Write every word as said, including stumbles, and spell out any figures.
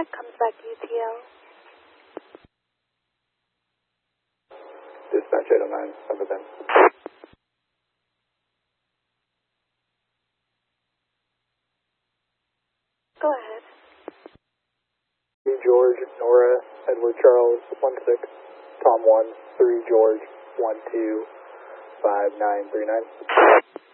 That comes back to U T L. Dispatch eight oh nine, number ten. Go ahead. George, Nora, Edward Charles, one six, Tom one, three George, one two, five nine three nine.